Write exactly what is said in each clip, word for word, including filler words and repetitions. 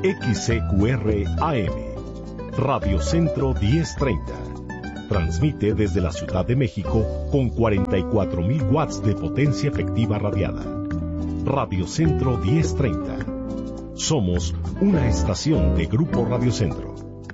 X C Q R A M, Radio Centro diez treinta. Transmite desde la Ciudad de México con cuarenta y cuatro mil watts de potencia efectiva radiada. Radio Centro diez treinta. Somos una estación de Grupo Radio Centro.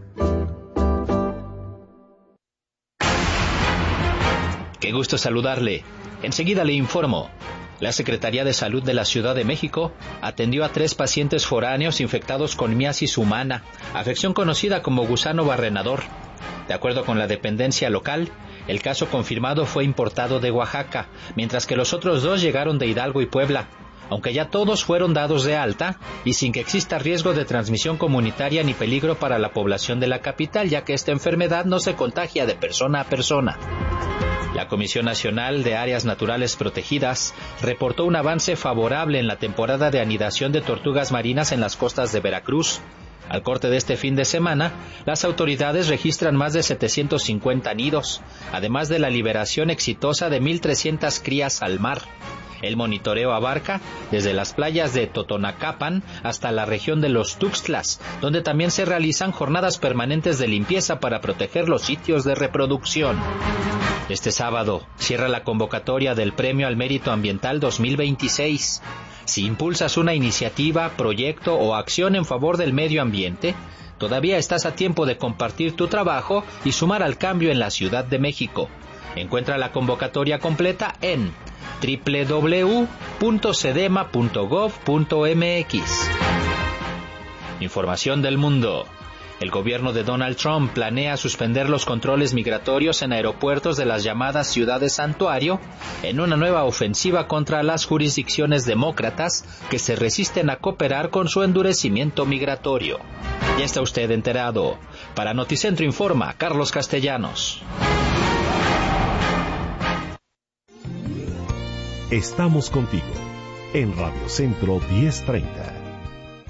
Qué gusto saludarle. Enseguida le informo. La Secretaría de Salud de la Ciudad de México atendió a tres pacientes foráneos infectados con miasis humana, afección conocida como gusano barrenador. De acuerdo con la dependencia local, el caso confirmado fue importado de Oaxaca, mientras que los otros dos llegaron de Hidalgo y Puebla, aunque ya todos fueron dados de alta y sin que exista riesgo de transmisión comunitaria ni peligro para la población de la capital, ya que esta enfermedad no se contagia de persona a persona. La Comisión Nacional de Áreas Naturales Protegidas reportó un avance favorable en la temporada de anidación de tortugas marinas en las costas de Veracruz. Al corte de este fin de semana, las autoridades registran más de setecientos cincuenta nidos, además de la liberación exitosa de mil trescientas crías al mar. El monitoreo abarca desde las playas de Totonacapan hasta la región de los Tuxtlas, donde también se realizan jornadas permanentes de limpieza para proteger los sitios de reproducción. Este sábado cierra la convocatoria del Premio al Mérito Ambiental dos mil veintiséis. Si impulsas una iniciativa, proyecto o acción en favor del medio ambiente, todavía estás a tiempo de compartir tu trabajo y sumar al cambio en la Ciudad de México. Encuentra la convocatoria completa en doble u doble u doble u punto sedema punto gov punto m x. Información del mundo. El gobierno de Donald Trump planea suspender los controles migratorios en aeropuertos de las llamadas ciudades santuario en una nueva ofensiva contra las jurisdicciones demócratas que se resisten a cooperar con su endurecimiento migratorio. Ya está usted enterado. Para Noticentro Informa, Carlos Castellanos. Estamos contigo en Radio Centro diez treinta.